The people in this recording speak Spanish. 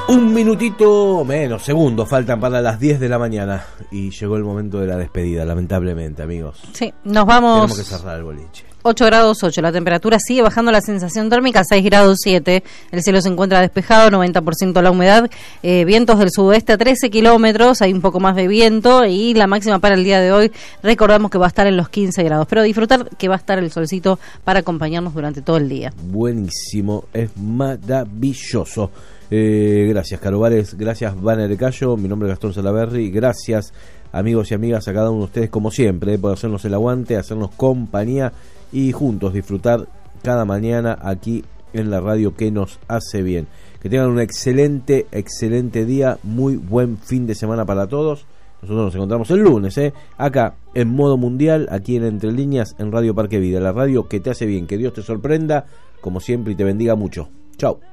Un minutito menos, segundos faltan para las 10 de la mañana y llegó el momento de la despedida, lamentablemente, amigos. Sí, nos vamos. Tenemos que cerrar el boliche. 8 grados 8, la temperatura sigue bajando, la sensación térmica 6 grados 7, el cielo se encuentra despejado, 90% la humedad, vientos del sudoeste a 13 kilómetros, hay un poco más de viento y la máxima para el día de hoy, recordamos que va a estar en los 15 grados, pero disfrutar que va a estar el solcito para acompañarnos durante todo el día. Buenísimo, es maravilloso. Gracias, Caro Vares, gracias, Banner de Cayo, mi nombre es Gastón Salaberry, gracias, amigos y amigas, a cada uno de ustedes, como siempre, por hacernos el aguante, hacernos compañía y juntos disfrutar cada mañana aquí en la radio que nos hace bien. Que tengan un excelente día, muy buen fin de semana para todos. Nosotros nos encontramos el lunes, acá en Modo Mundial, aquí en Entre Líneas, en Radio Parque Vida, la radio que te hace bien. Que Dios te sorprenda, como siempre, y te bendiga mucho. Chau.